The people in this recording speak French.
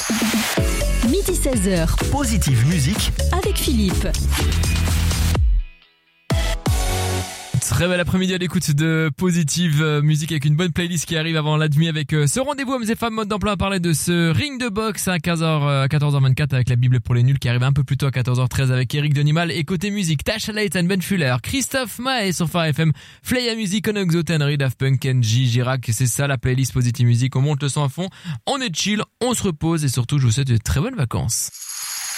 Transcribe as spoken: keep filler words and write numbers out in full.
Midi seize heures. Positive Musique avec Philippe. Très bel après-midi à l'écoute de Positive Musique avec une bonne playlist qui arrive avant la demi avec ce rendez-vous hommes et femmes mode d'emploi à parler de ce ring de boxe à quinze heures, à quatorze heures vingt-quatre avec la Bible pour les nuls qui arrive un peu plus tôt à quatorze heures treize avec Eric Denimal et côté musique Tasha Layton, Ben Fuller, Christophe Maé sur Phare F M, Flaya Music, Onoxo, Tenry, Daft Punk, Kenji, Girac, c'est ça la playlist Positive Musique, on monte le son à fond, on est chill, on se repose et surtout je vous souhaite de très bonnes vacances.